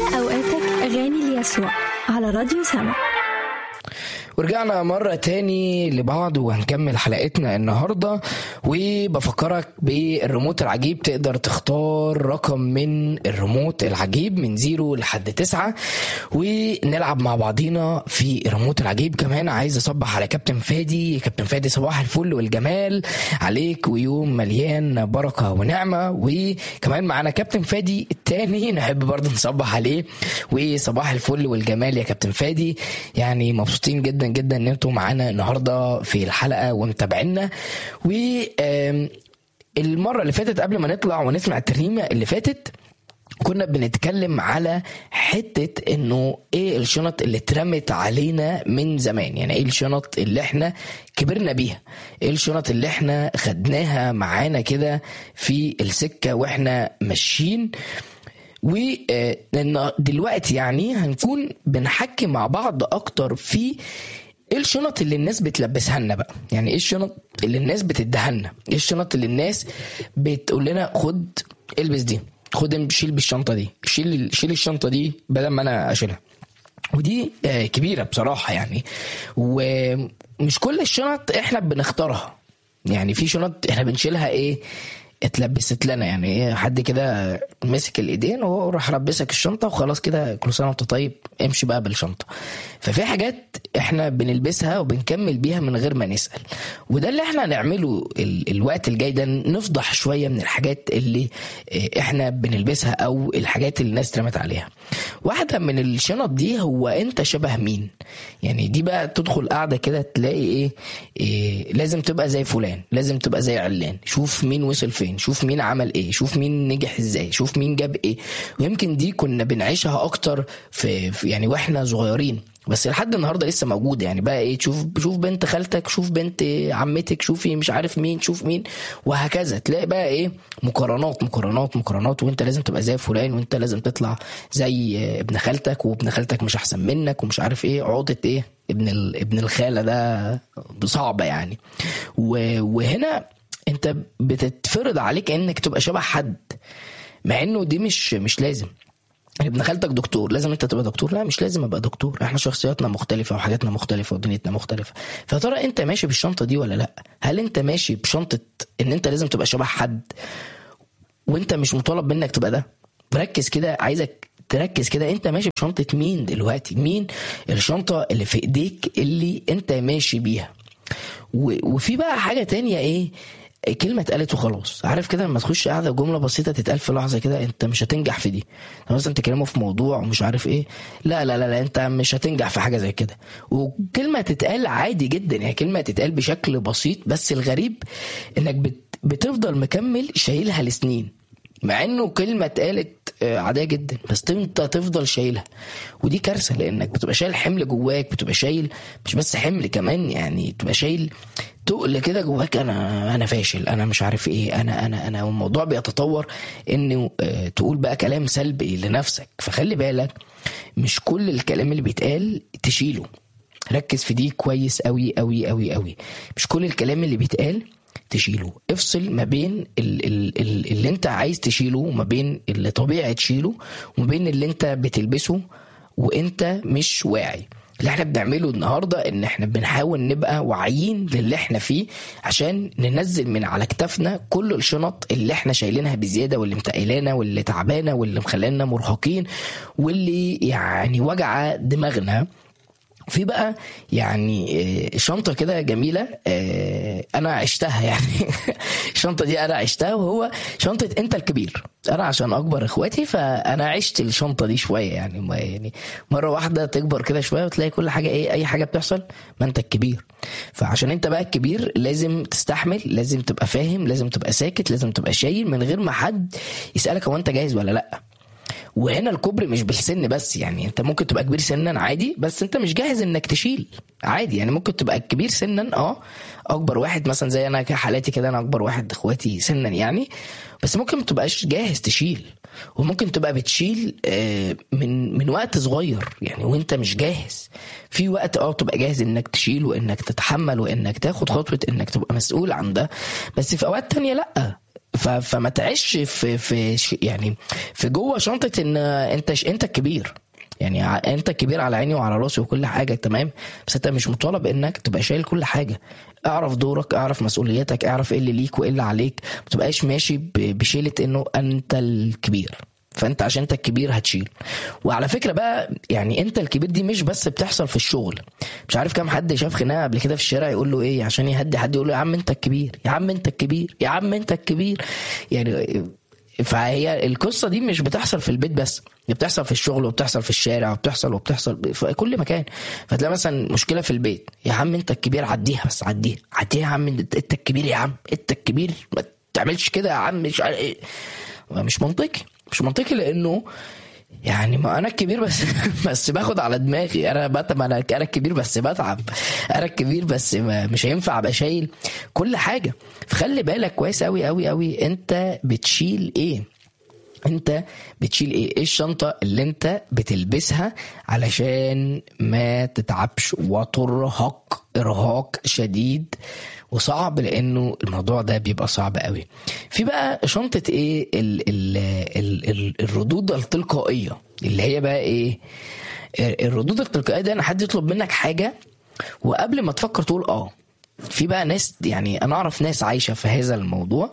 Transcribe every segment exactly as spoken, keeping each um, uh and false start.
املأ أوقاتك أغاني ليسوع على راديو سما. ورجعنا مرة تاني لبعض وهنكمل حلقتنا النهاردة، وبفكرك بالريموت العجيب. تقدر تختار رقم من الريموت العجيب من زيرو لحد تسعة ونلعب مع بعضينا في الريموت العجيب. كمان عايز اصبح على كابتن فادي. كابتن فادي صباح الفل والجمال عليك، ويوم مليان بركة ونعمة. وكمان معنا كابتن فادي التاني نحب برضه نصبح عليه، وصباح الفل والجمال يا كابتن فادي. يعني مبسوطين جدا جدا ان انتم معانا النهارده في الحلقه ومتابعينا. والمره اللي فاتت قبل ما نطلع ونسمع الترنيمه اللي فاتت كنا بنتكلم على حته انه ايه الشنط اللي اترمت علينا من زمان. يعني ايه الشنط اللي احنا كبرنا بيها، ايه الشنط اللي احنا خدناها معانا كده في السكه واحنا ماشيين. ودلوقتي يعني هنكون بنحكي مع بعض اكتر في ايه الشنط اللي الناس بتلبسها لنا بقى. يعني ايه الشنط اللي الناس بتديها لنا، ايه الشنط اللي الناس بتقول لنا خد البس دي، خد شيل بالشنطه دي، شيل شيل الشنطه دي بدل ما انا اشيلها. ودي كبيره بصراحه يعني، ومش كل الشنط احنا بنختارها. يعني في شنط احنا بنشيلها ايه اتلبست لنا، يعني ايه حد كده مسك الايدين وهو راح لبسك الشنطه وخلاص كده كل سنه وانت طيب امشي بقى بالشنطه. ففي حاجات احنا بنلبسها وبنكمل بيها من غير ما نسال، وده اللي احنا هنعمله ال- الوقت الجاي ده. نفضح شويه من الحاجات اللي احنا بنلبسها او الحاجات اللي الناس رمت عليها. واحده من الشنط دي هو انت شبه مين. يعني دي بقى تدخل قاعده كده تلاقي ايه, إيه لازم تبقى زي فلان، لازم تبقى زي علان، شوف مين وصل فين، شوف مين عمل ايه، شوف مين نجح ازاي، شوف مين جاب ايه. ويمكن دي كنا بنعيشها اكتر في, في يعني واحنا صغيرين، بس لحد النهارده لسه موجوده. يعني بقى ايه تشوف شوف بنت خالتك، شوف بنت عمتك، شوفي مش عارف مين، شوف مين، وهكذا. تلاقي بقى ايه مقارنات مقارنات مقارنات، وانت لازم تبقى زي فلان، وانت لازم تطلع زي ابن خالتك، وابن خالتك مش احسن منك، ومش عارف ايه عقدة ايه ابن ابن الخاله ده صعبه يعني. وهنا انت بتتفرض عليك انك تبقى شبه حد، مع انه دي مش مش لازم. ابن خالتك دكتور، لازم انت تبقى دكتور؟ لا مش لازم ابقى دكتور. احنا شخصياتنا مختلفه وحاجاتنا مختلفه ودنيتنا مختلفه. فترى انت ماشي بالشنطه دي ولا لا؟ هل انت ماشي بشنطه ان انت لازم تبقى شبه حد وانت مش مطالب منك تبقى ده؟ ركز كده، عايزك تركز كده، انت ماشي بشنطه مين دلوقتي؟ مين الشنطه اللي في ايديك اللي انت ماشي بيها؟ وفي بقى حاجه تانية، ايه كلمة اتقالت وخلاص. عارف كده لما تخش قاعدة جملة بسيطة تتقال في لحظة كده انت مش هتنجح في دي. مثلا تكلمه في موضوع ومش عارف ايه، لا لا لا لا انت مش هتنجح في حاجة زي كده. وكلمة تتقال عادي جدا، يعني كلمة تتقال بشكل بسيط، بس الغريب انك بت بتفضل مكمل شايلها لسنين، مع انه كلمة اتقالت عادية جدا بس انت تفضل شايلها. ودي كارثة، لانك بتبقى شايل حمل جواك، بتبقى شايل مش بس حمل كمان، يعني بتبقى شايل تقل كده جواك. انا انا فاشل، انا مش عارف ايه، انا انا انا والموضوع بيتطور انه اه تقول بقى كلام سلبي لنفسك. فخلي بالك مش كل الكلام اللي بيتقال تشيله. ركز في دي كويس قوي قوي قوي قوي. مش كل الكلام اللي بيتقال تشيله. افصل ما بين ال ال ال اللي انت عايز تشيله، وما بين اللي طبيعي تشيله، وما بين اللي انت بتلبسه وانت مش واعي. اللي احنا بنعمله النهاردة ان احنا بنحاول نبقى واعيين للي احنا فيه، عشان ننزل من على كتافنا كل الشنط اللي احنا شايلينها بزيادة، واللي متقلانا، واللي تعبانا، واللي مخلينا مرهقين، واللي يعني وجع دماغنا. في بقى يعني شنطة كده جميلة أنا عشتها، يعني الشنطة دي أنا عشتها، وهو شنطة أنت الكبير. أنا عشان أكبر إخواتي فأنا عشت الشنطة دي شوية، يعني ما يعني مرة واحدة تكبر كده شوية وتلاقي كل حاجة إيه، أي حاجة بتحصل ما أنت الكبير. فعشان أنت بقى الكبير لازم تستحمل، لازم تبقى فاهم، لازم تبقى ساكت، لازم تبقى شايل من غير ما حد يسألك هو أنت جاهز ولا لأ. وهنا الكبر مش بالسن بس، يعني انت ممكن تبقى كبير سنا عادي بس انت مش جاهز انك تشيل عادي. يعني ممكن تبقى كبير سنا، اه اكبر واحد مثلا زي انا كحالاتي كده، انا اكبر واحد اخواتي سنا يعني، بس ممكن ما تبقاش جاهز تشيل. وممكن تبقى بتشيل من من وقت صغير يعني وانت مش جاهز. في وقت اه تبقى جاهز انك تشيل وانك تتحمل وانك تاخد خطوة انك تبقى مسؤول عن ده، بس في اوقات تانية لا، فما تعيش في في يعني في جوه شنطه ان انت انت الكبير. يعني انت كبير على عيني وعلى راسي وكل حاجه تمام، بس انت مش مطالب انك تبقى شايل كل حاجه. اعرف دورك، اعرف مسؤولياتك، اعرف ايه اللي ليك وايه اللي عليك. ما تبقاش ماشي بشيله انه انت الكبير، فانت عشان انت الكبير هتشيل. وعلى فكره بقى يعني انت الكبير دي مش بس بتحصل في الشغل. مش عارف كام حد شاف خناقه قبل كده في الشارع يقول له ايه عشان يهدي حد، يقول له يا عم انت الكبير، يا عم انت الكبير، يا عم انت الكبير. يعني فهي القصه دي مش بتحصل في البيت بس، دي بتحصل في الشغل وبتحصل في الشارع وبتحصل وبتحصل في كل مكان. فتلاقي مثلا مشكله في البيت، يا عم انت الكبير عديها، بس عديها عديها يا عم، انت الكبير يا عم، انت الكبير ما تعملش كده يا عم. مش ايه، مش منطقي مش منطقي لانه يعني ما انا الكبير بس بس باخد على دماغي. انا بتعب، انا انا الكبير بس بتعب، انا الكبير بس مش هينفع ابقى شايل كل حاجه. فخلي بالك كويس قوي قوي قوي انت بتشيل ايه، انت بتشيل ايه، ايه الشنطه اللي انت بتلبسها علشان ما تتعبش وترهق ارهاق شديد وصعب، لانه الموضوع ده بيبقى صعب قوي. في بقى شنطه ايه ال ال ال ال الردود التلقائيه، اللي هي بقى ايه الردود التلقائيه ده؟ انا حد يطلب منك حاجه وقبل ما تفكر تقول اه. في بقى ناس، يعني انا اعرف ناس عايشه في هذا الموضوع،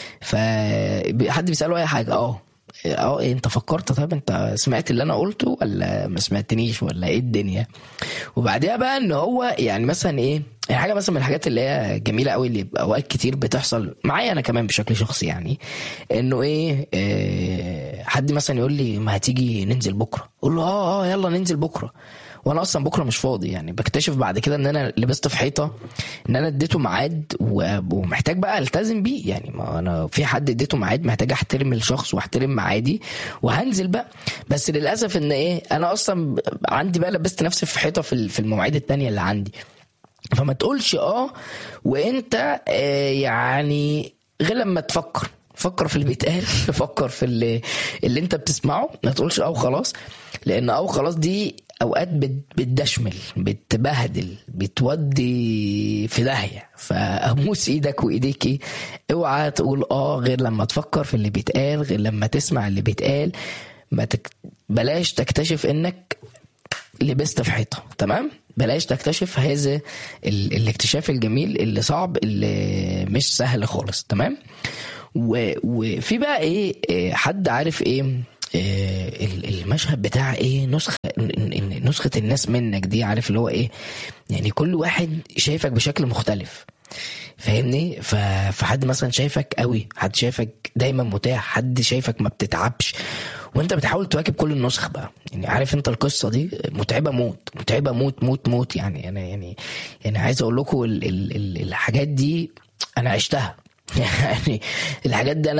فحد بيساله اي حاجه اه اه إيه انت فكرت؟ طب انت سمعت اللي انا قلته ولا ما سمعتنيش ولا ايه الدنيا؟ وبعدها بقى ان هو يعني مثلا ايه يعني حاجه مثلا من الحاجات اللي هي جميله قوي اللي اوقات كتير بتحصل معايا انا كمان بشكل شخصي، يعني انه ايه, إيه حد مثلا يقول لي ما هتيجي ننزل بكره، اقول له اه اه يلا ننزل بكره، وانا اصلا بكره مش فاضي. يعني بكتشف بعد كده ان انا لبست في حيطه، ان انا اديته ميعاد ومحتاج بقى التزم بيه. يعني ما انا في حد اديته ميعاد، محتاج احترم الشخص واحترم ميعادي وهنزل بقى. بس للاسف ان ايه انا اصلا عندي بقى لبست نفسي في حيطه في المواعيد التانية اللي عندي. فما تقولش اه وانت آه يعني غير لما تفكر فكر في اللي بيتقال، فكر في اللي, اللي انت بتسمعه. ما تقولش اه خلاص، لان اه خلاص دي اوقات بتدشمل، بتبهدل، بتودي في داهيه. فاموس ايدك وايديكي، اوعى تقول اه غير لما تفكر في اللي بيتقال، غير لما تسمع اللي بيتقال. ما تك... بلاش تكتشف انك لبست في حيطه، تمام؟ بلاش تكتشف هذا ال... الاكتشاف الجميل اللي صعب، اللي مش سهل خالص، تمام؟ و... وفي بقى ايه حد عارف ايه المشهد بتاع ايه نسخه نسخه الناس منك دي، عارف اللي هو ايه؟ يعني كل واحد شايفك بشكل مختلف، فاهمني؟ فحد مثلا شايفك قوي، حد شايفك دايما متاح، حد شايفك ما بتتعبش، وانت بتحاول تواكب كل النسخ بقى. يعني عارف انت القصه دي متعبه موت، متعبه موت موت موت. يعني انا يعني يعني عايز اقول لكم ال ال ال الحاجات دي انا عشتها. يعني الحاجات دي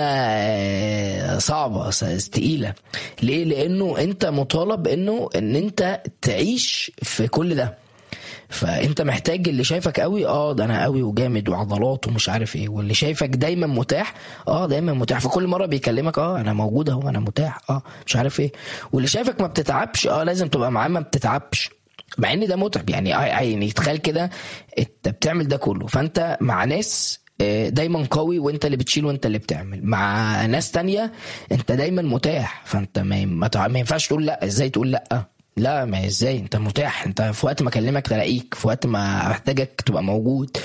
انا صعبه تقيله. ليه؟ لانه انت مطالب انه ان انت تعيش في كل ده. فانت محتاج اللي شايفك قوي، اه ده انا قوي وجامد وعضلات ومش عارف ايه، واللي شايفك دايما متاح، اه دايما متاح في كل مره بيكلمك، اه انا موجود اهو، انا متاح، اه مش عارف ايه. واللي شايفك ما بتتعبش، اه لازم تبقى معاه ما بتتعبش، مع ان ده متعب. يعني يعني تخيل كده انت بتعمل ده كله، فانت مع ناس دايما قوي وانت اللي بتشيل وانت اللي بتعمل، مع ناس تانية انت دايما متاح. فانت ما ما ينفعش تقول لا. ازاي تقول لا؟ لا ما ازاي، انت متاح، انت في وقت ما اكلمك تلاقيك، في وقت ما احتاجك تبقى موجود.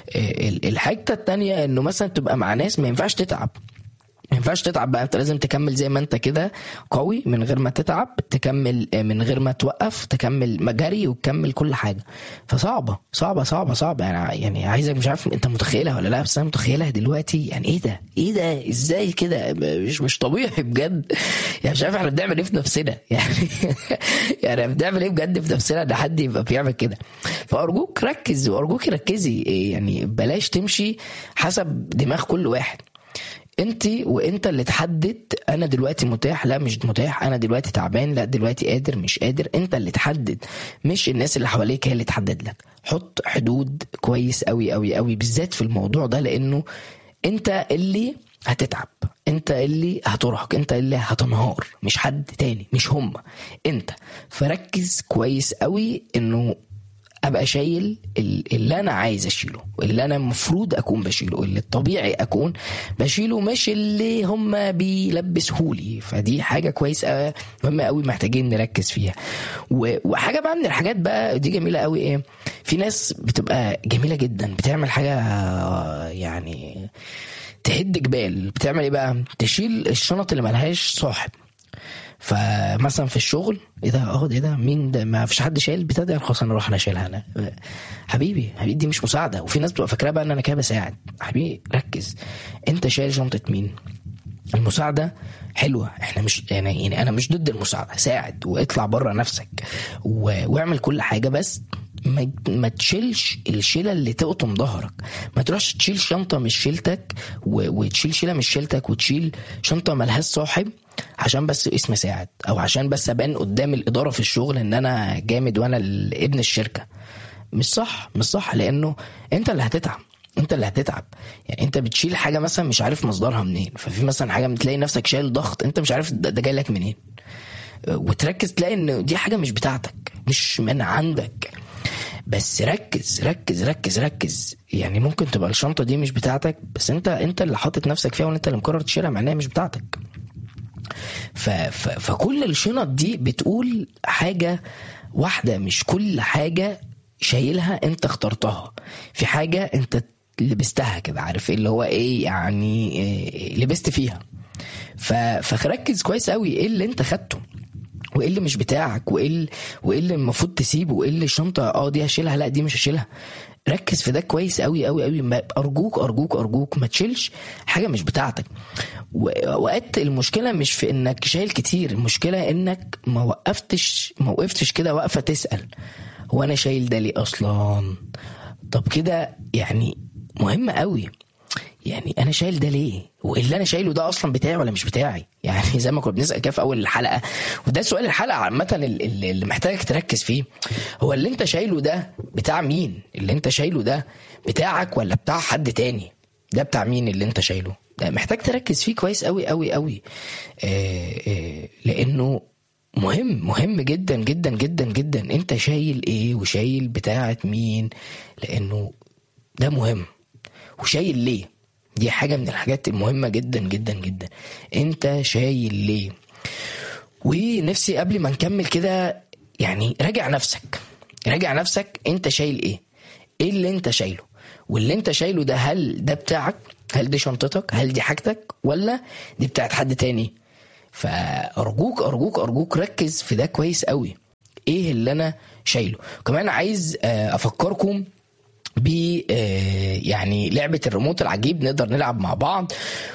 الحاجة التانية انه مثلا تبقى مع ناس ما ينفعش تتعب، ما ينفعش تتعب بقى. انت لازم تكمل زي ما انت كده قوي من غير ما تتعب، تكمل من غير ما توقف، تكمل مجاري وتكمل كل حاجه. فصعبه صعبه صعبه صعبه. يعني يعني عايزك، مش عارف انت متخيلها ولا لا، بس انا متخيلها دلوقتي. يعني ايه ده ايه ده ازاي كده؟ مش مش طبيعي بجد. يعني مش عارف احنا بنعمل ايه في نفسنا. يعني يعني بنعمل ايه بجد في نفسنا ده حد يبقى بيعمل كده؟ فارجوك ركز، وارجوك ركزي. يعني بلاش تمشي حسب دماغ كل واحد. انت وانت اللي تحدد انا دلوقتي متاح لا مش متاح، انا دلوقتي تعبان لا دلوقتي قادر مش قادر. انت اللي تحدد، مش الناس اللي حواليك هي اللي تحدد لك. حط حدود كويس قوي قوي قوي بالذات في الموضوع ده، لانه انت اللي هتتعب، انت اللي هترهق، انت اللي هتنهار، مش حد تاني، مش هم، انت. فركز كويس قوي انه ابقى شايل اللي انا عايز اشيله، اللي انا المفروض اكون بشيله، اللي الطبيعي اكون بشيله، مش اللي هم بيلبسهولي. فدي حاجه كويسه مهمه قوي محتاجين نركز فيها. وحاجه بقى من الحاجات بقى دي جميله قوي، ايه، في ناس بتبقى جميله جدا بتعمل حاجه يعني تهد جبال. بتعمل ايه بقى؟ تشيل الشنط اللي ملهاش صاحب. فمثلا في الشغل، ايه ده، اه ايه ده، مين ده، ما فيش حد شايل بتاع ده، خلاص انا اروح انا اشيلها انا. حبيبي حبيبي دي مش مساعده. وفي ناس بتبقى فاكره بقى ان انا كده بساعد. حبيبي ركز، انت شايل شنطه مين؟ المساعده حلوه، احنا مش يعني, يعني انا مش ضد المساعده، ساعد واطلع بره نفسك واعمل كل حاجه، بس ما, ما تشيلش الشيله اللي تقطم ظهرك. ما تروحش تشيل شنطه مش شيلتك وتشيل شيله مش شيلتك وتشيل شنطه ملهاش صاحب عشان بس اسم ساعد، او عشان بس ابان قدام الاداره في الشغل ان انا جامد وانا ابن الشركه. مش صح، مش صح، لانه انت اللي هتتعب، انت اللي هتتعب. يعني انت بتشيل حاجه مثلا مش عارف مصدرها منين. ففي مثلا حاجه بتلاقي نفسك شايل ضغط انت مش عارف ده جاي لك منين، وتركز تلاقي ان دي حاجه مش بتاعتك، مش من عندك. بس ركز ركز ركز ركز. يعني ممكن تبقى الشنطه دي مش بتاعتك، بس انت انت اللي حاطط نفسك فيها، وانت اللي مقرر تشيلها، معناها مش بتاعتك. ف ف فكل الشنط دي بتقول حاجه واحده، مش كل حاجه شايلها انت اخترتها. في حاجه انت لبستها كده، عارف اللي هو ايه يعني، إيه لبست فيها. فركز كويس قوي ايه اللي انت خدته، وايه اللي مش بتاعك، وايه وايه اللي المفروض تسيبه، وايه اللي الشنطه اه دي هشيلها، لا دي مش هشيلها. ركز في ده كويس قوي قوي قوي. ارجوك ارجوك ارجوك ما تشيلش حاجه مش بتاعتك. وقت المشكله مش في انك شايل كتير، المشكله انك ما وقفتش ما وقفتش كده وقفه تسال هو انا شايل ده ليه اصلا. طب كده يعني مهم قوي، يعني انا شايل ده ليه، واللي انا شايله ده اصلا بتاعي ولا مش بتاعي. يعني زي ما كنا بنسال كده في اول الحلقه، وده سؤال الحلقه عامه اللي محتاجك تركز فيه، هو اللي انت شايله ده بتاع مين؟ اللي انت شايله ده بتاعك ولا بتاع حد تاني؟ ده بتاع مين اللي انت شايله ده؟ محتاج تركز فيه كويس قوي قوي قوي. آآ آآ لانه مهم مهم جدا جدا جدا جدا. انت شايل ايه وشايل بتاعة مين؟ لانه ده مهم. وشايل ليه؟ دي حاجة من الحاجات المهمة جدا جدا جدا. انت شايل ليه؟ ونفسي قبل ما نكمل كده يعني راجع نفسك راجع نفسك انت شايل ايه؟ ايه اللي انت شايله؟ واللي انت شايله ده هل ده بتاعك؟ هل دي شنطتك؟ هل دي حاجتك؟ ولا دي بتاعت حد تاني؟ فأرجوك أرجوك أرجوك ركز في ده كويس قوي. ايه اللي انا شايله؟ كمان عايز افكركم ب يعني لعبة الريموت العجيب، نقدر نلعب مع بعض.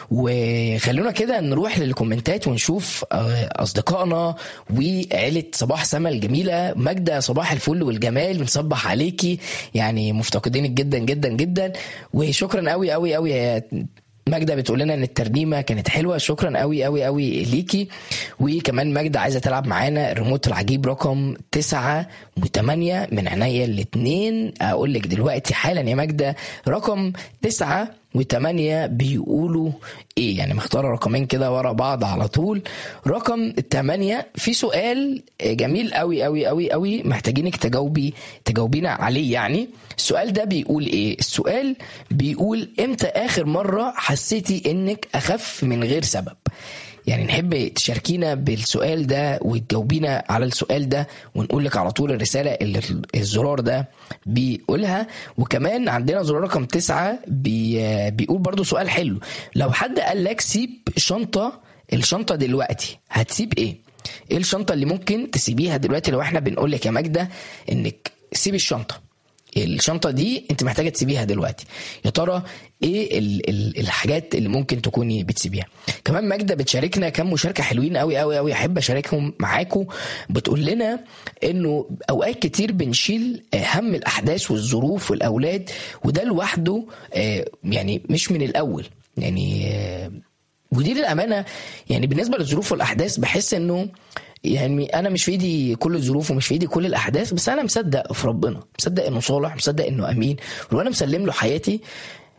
وخلونا كده نروح للكومنتات ونشوف أصدقائنا وعيلة صباح سما الجميلة. ماجدة صباح الفل والجمال، بنصبح عليكي، يعني مفتقدينك جدا جدا جدا. وشكرا قوي قوي قوي يا ماجدة، بتقول لنا ان الترنيمه كانت حلوه، شكرا قوي قوي قوي ليكي. وكمان ماجدة عايزه تلعب معانا الريموت العجيب رقم تسعة وثمانية من عينيا الاثنين. اقول لك دلوقتي حالا يا ماجدة رقم تسعة وثمانية بيقولوا ايه، يعني مختاره رقمين كده ورا بعض على طول. رقم ثمانية في سؤال جميل قوي قوي قوي قوي محتاجينك تجاوبي تجاوبينا عليه. يعني السؤال ده بيقول ايه؟ السؤال بيقول امتى اخر مرة حسيتي انك اخف من غير سبب؟ يعني نحب تشاركينا بالسؤال ده وتجاوبينا على السؤال ده، ونقول لك على طول الرسالة اللي الزرار ده بيقولها. وكمان عندنا زرار رقم تسعة بي بيقول برضو سؤال حلو، لو حد قال لك سيب شنطة الشنطة دلوقتي هتسيب ايه؟ ايه الشنطة اللي ممكن تسيبيها دلوقتي؟ لو احنا بنقول لك يا ماجدة انك سيبي الشنطة الشنطة دي انت محتاجة تسيبيها دلوقتي، يا ترى ايه ال ال الحاجات اللي ممكن تكوني بتسيبيها؟ كمان ماجدة بتشاركنا كم مشاركة حلوين قوي قوي قوي، احب اشاركهم معاكم. بتقول لنا انه اوقات كتير بنشيل هم الاحداث والظروف والاولاد، وده لوحده يعني مش من الاول. يعني ودي للامانة يعني بالنسبة للظروف والاحداث بحس انه يعني انا مش في ايدي كل الظروف ومش في ايدي كل الاحداث، بس انا مصدق في ربنا، مصدق انه صالح، مصدق انه امين، وانا مسلم له حياتي.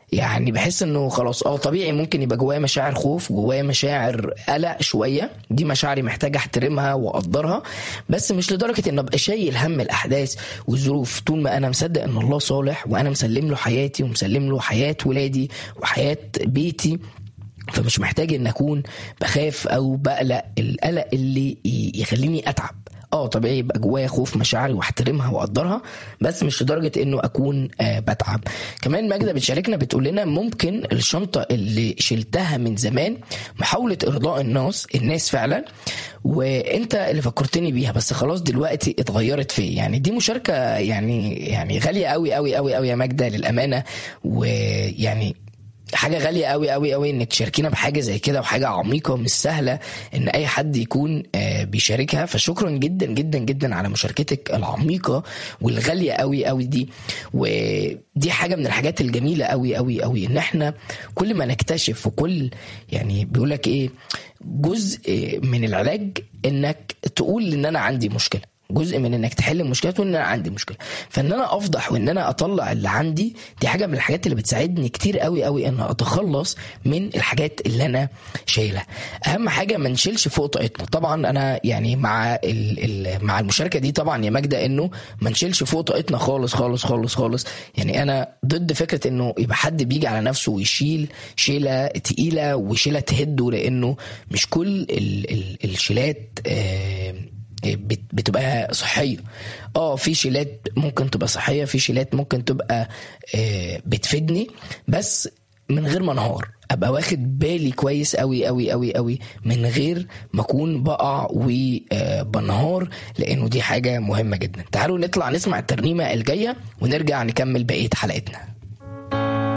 يعني بحس انه خلاص اه طبيعي ممكن يبقى جوايا مشاعر خوف، جوايا مشاعر قلق شويه، دي مشاعري محتاجه احترمها واقدرها، بس مش لدرجه ان ابقى شايل هم الاحداث والظروف. طول ما انا مصدق ان الله صالح وانا مسلم له حياتي ومسلم له حياه ولادي وحياه بيتي، فمش محتاج ان اكون بخاف او بقلق القلق اللي يخليني اتعب. اه طبيعي يبقى جوايا خوف مشاعري واحترمها واقدرها، بس مش لدرجه انه اكون آه بتعب. كمان ماجدة بتشاركنا بتقول لنا ممكن الشنطه اللي شلتها من زمان محاوله ارضاء الناس الناس فعلا، وانت اللي فكرتني بيها بس خلاص دلوقتي اتغيرت فيه. يعني دي مشاركه يعني يعني غاليه قوي قوي قوي قوي يا ماجدة للامانه، ويعني حاجة غالية قوي قوي قوي انك تشاركينا بحاجة زي كده، وحاجة عميقة مش سهلة ان اي حد يكون بيشاركها. فشكرا جدا جدا جدا على مشاركتك العميقة والغالية قوي قوي دي. ودي حاجة من الحاجات الجميلة قوي قوي قوي ان احنا كل ما نكتشف، وكل يعني بيقولك ايه، جزء من العلاج انك تقول ان انا عندي مشكلة، جزء من انك تحل مشكلته ان انا عندي مشكله. فان انا افضح وان انا اطلع اللي عندي، دي حاجه من الحاجات اللي بتساعدني كتير قوي قوي ان اتخلص من الحاجات اللي انا شايلها. اهم حاجه ما نشيلش فوق طاقتنا. طبعا انا يعني مع ال ال مع المشاركه دي طبعا يا ماجدة انه ما نشيلش فوق طاقتنا خالص خالص خالص خالص. يعني انا ضد فكره انه يبقى حد بيجي على نفسه ويشيل شيله تقيله وشيله تهده، لانه مش كل ال ال الشيلات آه بتبقى صحية. اه في شيلات ممكن تبقى صحية، في شيلات ممكن تبقى آه بتفيدني، بس من غير ما انهار، ابقى واخد بالي كويس قوي قوي قوي قوي من غير ما اكون بقع وبنهار، لانه دي حاجة مهمة جدا. تعالوا نطلع نسمع الترنيمة الجاية ونرجع نكمل بقية حلقتنا.